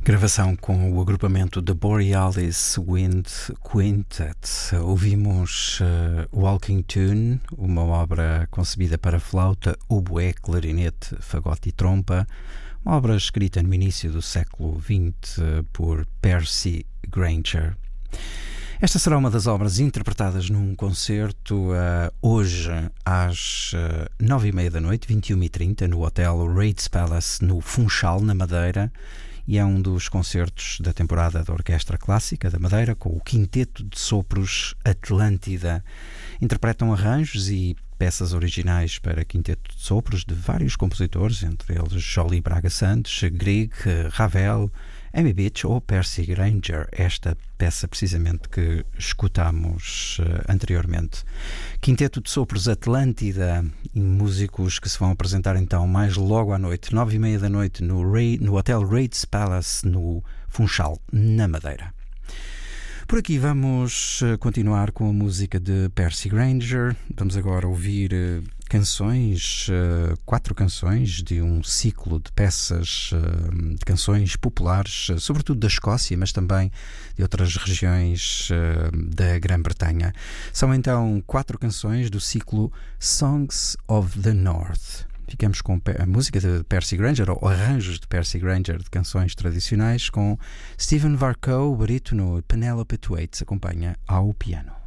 Gravação com o agrupamento The Borealis Wind Quintet. Ouvimos Walking Tune, uma obra concebida para flauta, oboé, clarinete, fagote e trompa, uma obra escrita no início do século XX por Percy Grainger. Esta será uma das obras interpretadas num concerto hoje às 9h30 da noite, 21h30, no Hotel Rhodes Palace, no Funchal, na Madeira, e é um dos concertos da temporada da Orquestra Clássica da Madeira, com o Quinteto de Sopros Atlântida. Interpretam arranjos e peças originais para quinteto de sopros de vários compositores, entre eles Joly Braga Santos, Grieg, Ravel, Amy Beach ou Percy Grainger, esta peça precisamente que escutamos anteriormente. Quinteto de Sopros Atlântida, e músicos que se vão apresentar então mais logo à noite, 9h30 da noite, no Hotel Rhodes Palace, no Funchal, na Madeira. Por aqui vamos continuar com a música de Percy Grainger. Vamos agora ouvir canções, 4 canções de um ciclo de peças, de canções populares, sobretudo da Escócia, mas também de outras regiões da Grã-Bretanha. São então 4 canções do ciclo Songs of the North. Ficamos com a música de Percy Grainger, ou arranjos de Percy Grainger, de canções tradicionais, com Stephen Varco, barítono, e Penelope Thwaites acompanha ao piano.